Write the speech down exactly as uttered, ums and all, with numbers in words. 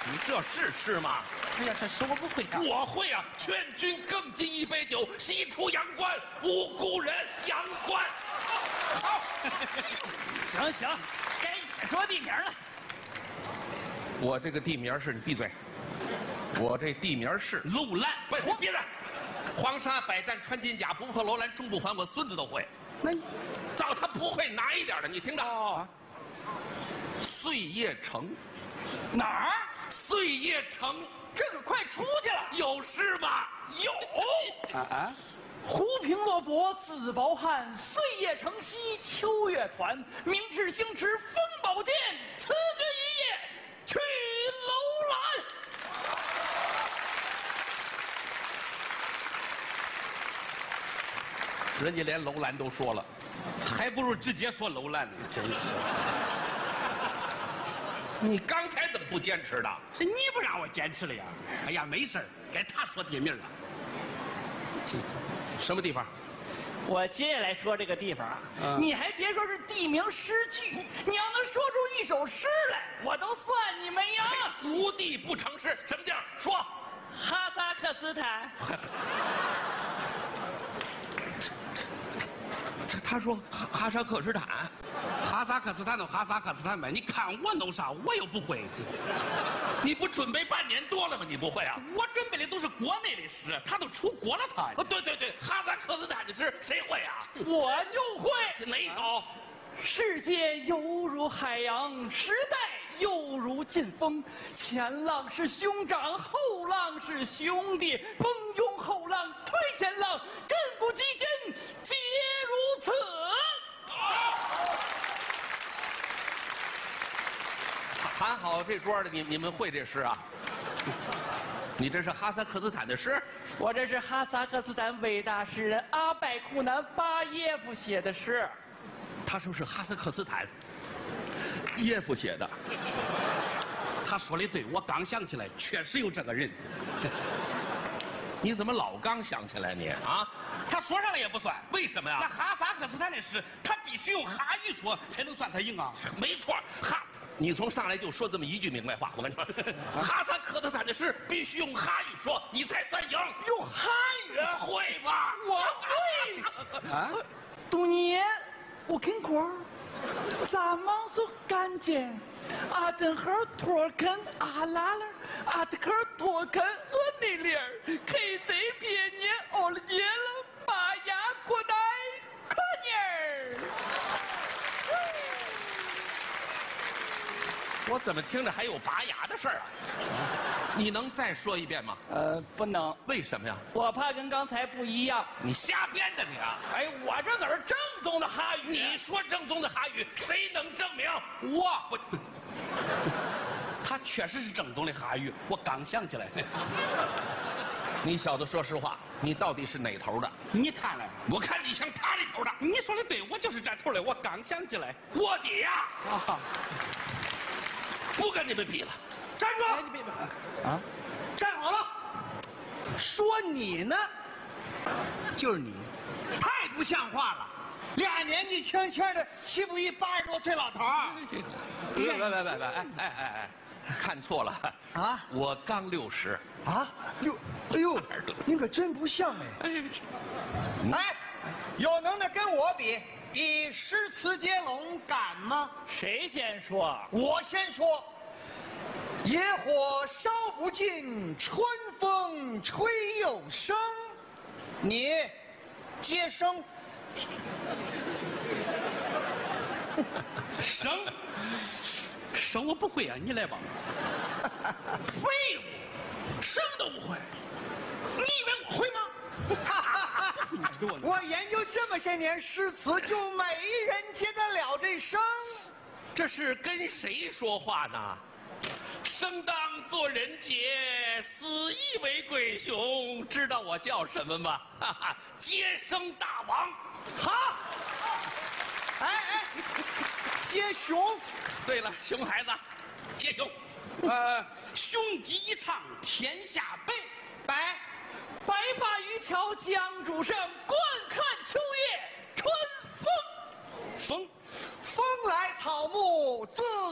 你这是诗吗？ 哎呀，这诗我不会啊。 我会啊！劝君更尽一杯酒，西出阳关无故人。阳关。好， 行行，该你说地名了。 我这个地名是你闭嘴。我这地名是楼兰。 不是，别人。黄沙百战穿金甲，不破楼兰终不还。我孙子都会。 那你照他不会拿一点的，你听着。 哦， 碎叶城。 哪儿？ 碎叶城。 这个快出去了。 有诗吗？ 有。 啊啊！ 胡平洛伯自饱汉，岁月城西秋月团。明志星驰风宝剑，此决一夜去楼兰。 人家连楼兰都说了， 还不如直接说楼兰呢，真是。 你刚才怎么不坚持的？ 是你不让我坚持了呀！哎呀，没事儿，该他说地名了。 这什么地方？ 我接下来说这个地方啊， 嗯你还别说是地名诗句，你要能说出一首诗来，我都算你没赢。 足地不成诗，什么地儿？说。 哈萨克斯坦。 他他说哈哈萨克斯坦。 哈萨克斯坦都哈萨克斯坦呗，你看我弄啥，我又不会。 你不准备半年多了吗？你不会啊？ 我准备的都是国内的诗，他都出国了他。 哦，对对对，哈萨克斯坦的诗谁会啊？ 我就会。 哪一首？ 世界犹如海洋，时代犹如劲风。前浪是兄长，后浪是兄弟，蜂拥后浪推前浪，亘古基间皆如此。 喊好这桌的，你你们会这诗啊？你这是哈萨克斯坦的诗？ 我这是哈萨克斯坦伟大诗人阿拜库南巴耶夫写的诗。 他说是哈萨克斯坦耶夫写的。 他说的对，我刚想起来，确实有这个人。 你怎么老刚想起来你啊？ 他说上了也不算， 为什么呀？ 那哈萨克斯坦的诗，他必须用哈语说才能算他赢啊。 没错，哈，你从上来就说这么一句明白话，我跟你说，哈萨克斯坦的诗必须用哈语说，你才算赢。 用哈语会吧？ 我会。 啊， 多年我听过，咱们说干净。阿登赫托肯阿拉勒，阿德克托肯厄内里尔，K Z 别年欧了耶了，巴雅过来可尼尔。 我怎么听着还有拔牙的事儿啊？你能再说一遍吗？ 呃，不能， 为什么呀？ 我怕跟刚才不一样。 你瞎编的你啊！ 哎，我这可是正宗的哈语。 你说正宗的哈语，谁能证明？ 我我，他确实是正宗的哈语，我刚想起来。 你小子说实话，你到底是哪头的？ 你看来， 我看你像他那头的。 你说的对，我就是这头的，我刚想起来。 卧底呀！ 啊， 不跟你们比了， 站住！哎，你别别啊，站好了。说你呢，就是你，太不像话了。俩年纪轻轻的欺负一八十多岁老头儿。 别别别别别！哎哎哎哎，看错了啊！ 我刚六十啊，六，哎呦，您可真不像哎！哎，有能耐跟我比，比诗词接龙敢吗？ 谁先说？ 我先说。野火烧不尽，春风吹又生。你接生。 生生我不会啊，你来吧。 废物，生都不会，你以为我会吗？ 我研究这么些年诗词，就没人接得了这声。 这是跟谁说话呢？生当作人杰，死亦为鬼雄。知道我叫什么吗？哈哈，接生大王。 好，哎哎，接熊。 对了，熊孩子，接熊。 呃，雄鸡一唱天下北， 白白发渔樵江渚上，观看秋叶春风。 风风来草木自